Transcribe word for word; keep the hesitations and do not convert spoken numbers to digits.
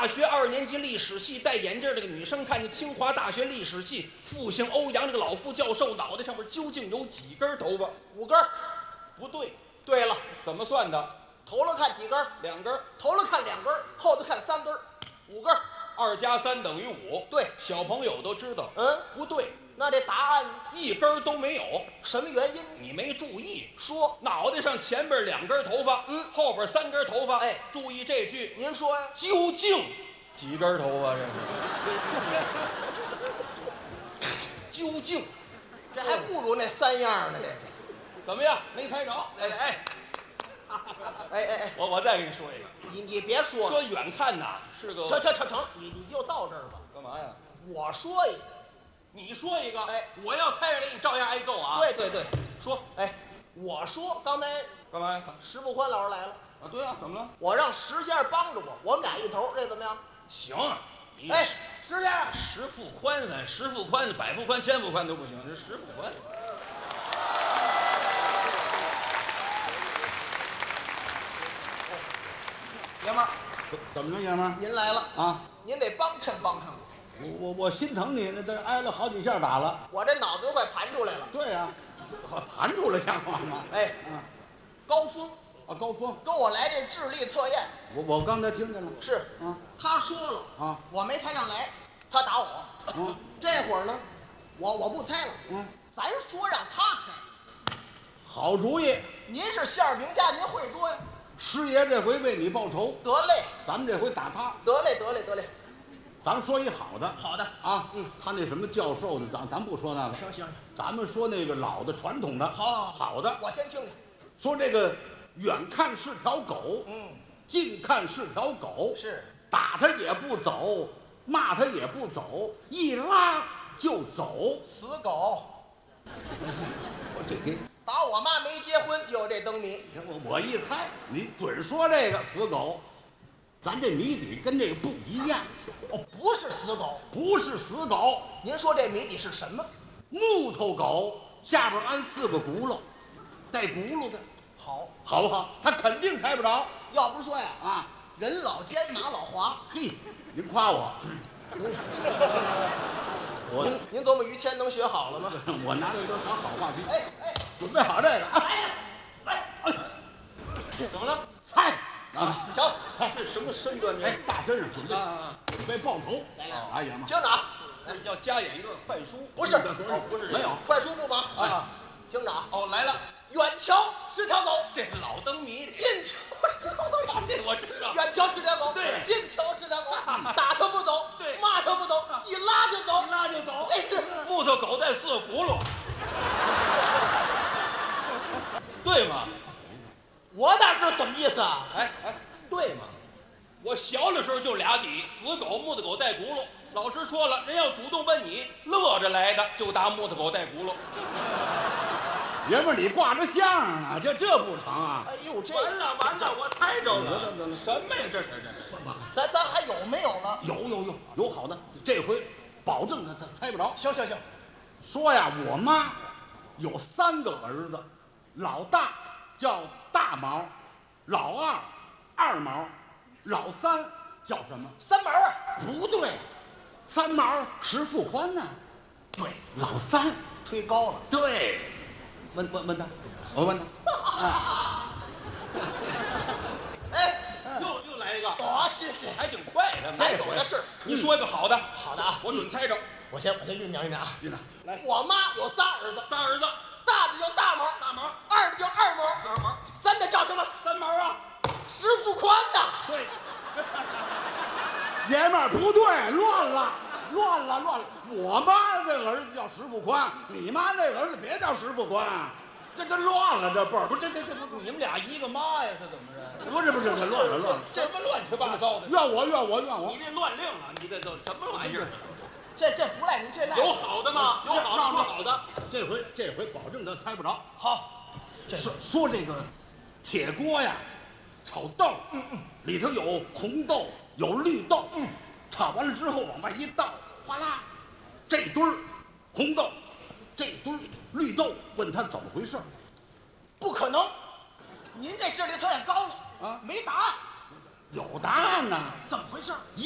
大学二年级历史系戴眼镜这个女生看见清华大学历史系复姓欧阳这个老副教授脑袋上面究竟有几根头发？ 五根。 不对。 对了， 怎么算的？ 头了看几根？ 两根。 头了看两根，后头看三根，五根。 二加三等于五。 对， 小朋友都知道。 嗯， 不对。 那这答案一根都没有。 什么原因？ 你没注意。 说脑袋上前边两根头发， 嗯， 后边三根头发。 哎， 注意这句。 您说呀？ 究竟几根头发？这是究竟， 这还不如那三样呢。这个怎么样？没猜着？哎哎哎哎哎， 我我再给你说一个。 你你别说了， 说远看呐是个。 成成成成，你你就到这儿吧。 干嘛呀？ 我说一个， 你说一个。 哎， 我要猜着了，你照样挨揍啊。 对对对， 说。 哎，我说刚才干嘛呀？ 石富宽老师来了。 啊，对啊，怎么了？ 我让石先生帮着我，我们俩一头，这怎么样？ 行。你哎，石先生， 石富宽咱石富宽、百富宽、千富宽都不行，这石富宽。 爷们儿， 怎么着，爷们儿？ 您来了啊！ 您得帮衬帮衬我。 我我我心疼你，那都挨了好几下打了。 我这脑子都快盘出来了。 对呀、啊，盘出来像话吗？ 哎， 啊， 高峰啊，高峰跟我来这智力测验。 我我刚才听见了。 是啊， 他说了啊， 我没猜上来，他打我。 嗯， 这会儿呢，我我不猜了。 嗯， 咱说让他猜。 好主意。 您是馅儿饼家，您会多呀。 师爷这回为你报仇， 得嘞， 咱们这回打他。 得嘞，得嘞，得嘞。 咱们说一好的。 好的啊，嗯，他那什么教授的，咱咱不说那个。 行行， 咱们说那个老的传统的。 好， 好的。 我先听听。 说这个远看是条狗， 嗯， 近看是条狗， 是打他也不走，骂他也不走，一拉就走。 死狗。 我这给打我妈没结婚就有这灯谜。 我我一猜，你准说这个死狗。咱这谜底跟这个不一样。 哦，不是死狗。 不是死狗。 您说这谜底是什么？ 木头狗下边安四个轱辘，带轱辘的， 好， 好不好？他肯定猜不着。 要不说呀， 啊， 人老奸马老滑。 嘿，您夸我。我您您琢磨于谦能学好了吗？ 我拿这都当好话题。 哎哎， 准备好这个。 来来， 哎， 怎么了？ 猜啊！ 行， 这什么身段？ 哎，大身上准备啊， 准备报仇。 来来， 哎呀妈！ 听着啊， 要加演一段快书。 不是哦，不是没有快书不忙啊。 听着啊， 哦，来了， 远瞧是条狗， 这老灯谜。 近瞧这我知道。 远瞧是条狗， 对近瞧是条狗，打它不走， 对， 骂它不走，一拉就走， 一拉就走。 这是木头狗带四个轱辘，对吗？ 我哪知道怎么意思啊？ 哎哎，对吗？我小的时候就俩底，死狗、木头狗带轱辘。老师说了，人要主动问你，乐着来的就答木头狗带轱辘。 爷们儿，你挂着相呢，这这不成啊？ 哎呦，这完了完了，我猜着得了。 了得了什么呀？这这这这！ 咱咱还有没有了？ 有有有有好的，这回保证他他猜不着。 行行行， 说呀，我妈有三个儿子，老大叫大毛，老二二毛，老三叫什么？ 三毛啊， 不对，三毛石富宽呢？对，老三推高了。 对，问问问他，我问他，啊， 哎， 又又来一个， 多谢谢， 还挺快的。 咱有的是。 你说一个好的， 好的啊， 我准猜着。 我先我先酝酿酝酿啊。 院长来， 我妈有仨儿子， 仨儿子， 大的叫大毛， 大毛、 二的叫二毛， 二毛、 三的叫什么？ 三毛啊。 石富宽呐。 对，爷们儿不对，乱了，乱了，乱了。我妈那个儿子叫石富宽，你妈那个儿子别叫石富宽，这这乱了，这辈儿不是这这这不你们俩一个妈呀？是怎么着？ 不是不是，这乱了乱了。 什么乱七八糟的？ 怨我怨我怨我你，这乱令啊！你这都什么玩意儿？ 这这不赖您，这赖有好的吗？有好的说好的。 这回这回保证他猜不着。 好。这说说这个铁锅呀，炒豆，嗯嗯，里头有红豆，有绿豆，嗯，炒完了之后往外一倒，哗啦，这堆儿红豆，这堆儿绿豆，问他怎么回事？ 不可能，您这智力测验高了啊， 没答案， 有答案呢， 怎么回事？